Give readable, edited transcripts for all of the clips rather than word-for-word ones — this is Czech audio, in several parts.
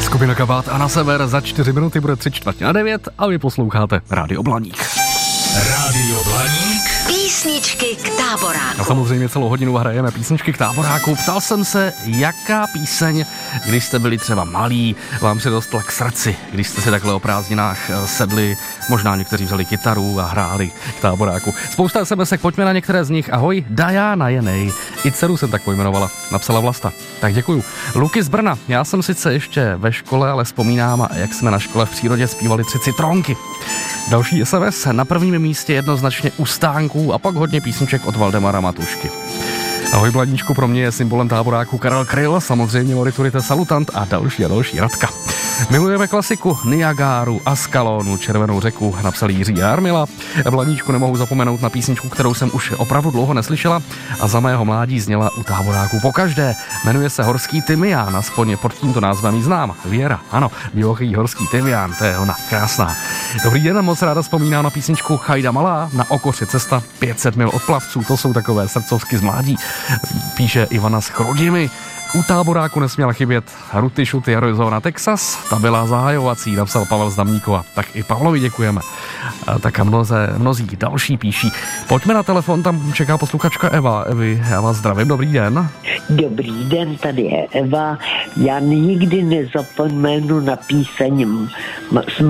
Skupina Kabát a Na sever za 4 minuty bude 8:45 a vy posloucháte Rádio Blaník. Rádio Blaník. Písničky k táboráku. A samozřejmě celou hodinu hrajeme písničky k táboráku. Ptal jsem se, jaká píseň, když jste byli třeba malí, vám se dostala k srdci, když jste si takhle o prázdninách sedli, možná někteří vzali kytaru a hráli k táboráku. Spousta SMSek, pojďme na některé z nich. Ahoj, Diana Jenej. I dceru jsem tak pojmenovala, napsala Vlasta. Tak děkuju. Luky z Brna. Já jsem sice ještě ve škole, ale vzpomínám, jak jsme na škole v přírodě zpívali 3 citronky. Další SMS, na prvním místě jednoznačně U stánků a pak hodně písniček od Valdemara Matušky. Ahoj Blaníčku, pro mě je symbolem táboráku Karel Kryl, samozřejmě Moriturite Salutant a další Radka. Milujeme klasiku Niagáru, Askalonu, Červenou řeku, napsal Jiří Jarmila. Blaníčku, nemohu zapomenout na písničku, kterou jsem už opravdu dlouho neslyšela a za mého mládí zněla u táboráku pokaždé. Jmenuje se Horský tymián, aspoň pod tímto názvem ji znám. Věra, ano, Bílochý Horský tymián, to je ona, krásná. Dobrý den, moc ráda vzpomínám na písničku Chajda malá, Na okoři cesta, 500 mil od plavců, to jsou takové srdcovsky z mládí, píše Ivana z Chrudimi. U táboráku nesměla chybět Ruty Šuty Arizona Texas, ta byla zahajovací, napsal Pavel Znamníkova. Tak i Pavlovi děkujeme. Tak a mnozí další píší. Pojďme na telefon, tam čeká posluchačka Eva. Evi, já vás zdravím, dobrý den. Dobrý den, tady je Eva. Já nikdy nezapomenu na píseň s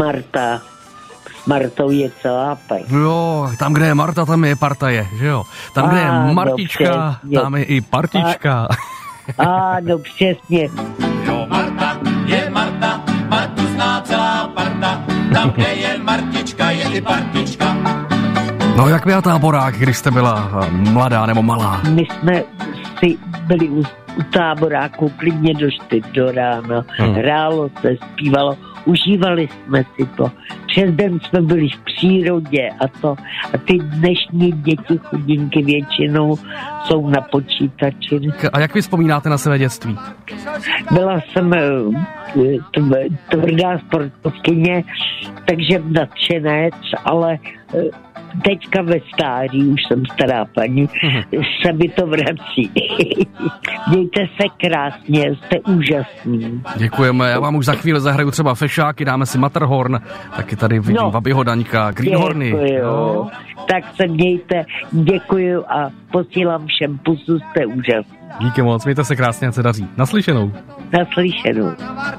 Martou je celá pek. Jo, tam, kde je Marta, tam je partaje, že jo? Tam, kde je Martička, tam je i partička. Ano, přesně. Jo, Marta je Marta, Martu zná celá parta, tam, kde je Martička, je i partička. No jak byl táborák, když jste byla mladá nebo malá? My jsme si byli u táboráku klidně do 4 do rána. Hrálo se, zpívalo, užívali jsme si to. Přes den jsme byli v přírodě a ty dnešní děti chudinky většinou jsou na počítači. A jak vy vzpomínáte na své dětství? Byla jsem tvrdá sportovkyně, takže nadšenec, ale teďka ve stáří, už jsem stará paní, se mi to vrací. Mějte se krásně, jste úžasní. Děkujeme, já vám už za chvíli zahraju třeba fešáky, dáme si Matterhorn, taky tady vidím Babiho Daňka, Greenhorny. Děkuju. Tak se mějte, děkuju a posílám všem pusu, jste úžasní. Díky moc, mějte se krásně, ať se daří. Naslyšenou. Naslyšenou.